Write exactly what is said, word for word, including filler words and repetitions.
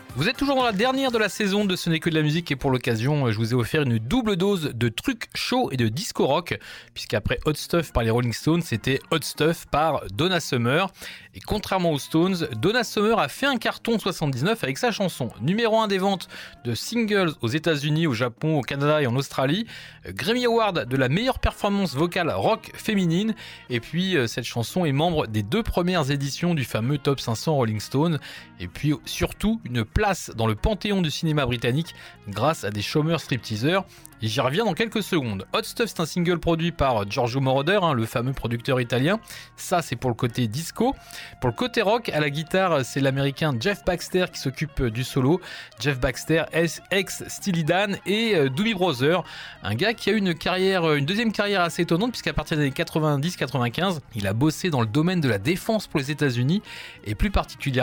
Vous êtes toujours dans la dernière de la saison de Ce n'est que de la musique et pour l'occasion, je vous ai offert une double dose de trucs chauds et de disco rock, puisqu'après Hot Stuff par les Rolling Stones, c'était Hot Stuff par Donna Summer. Et contrairement aux Stones, Donna Summer a fait un carton en soixante-dix-neuf avec sa chanson numéro un des ventes de singles aux États-Unis, au Japon, au Canada et en Australie, Grammy Award de la meilleure performance vocale rock féminine, et puis cette chanson est membre des deux premières éditions du fameux Top cinq cents Rolling Stones, et puis surtout une place dans le panthéon du cinéma britannique grâce à des chômeurs stripteaseurs. Et j'y reviens dans quelques secondes. Hot Stuff, c'est un single produit par Giorgio Moroder, hein, le fameux producteur italien. Ça, c'est pour le côté disco. Pour le côté rock, à la guitare, c'est l'américain Jeff Baxter qui s'occupe du solo. Jeff Baxter, ex Steely Dan et euh, Doobie Brothers. Un gars qui a eu une carrière, une deuxième carrière assez étonnante, puisqu'à partir des années quatre-vingt-dix quatre-vingt-quinze, il a bossé dans le domaine de la défense pour les États-Unis et plus particulièrement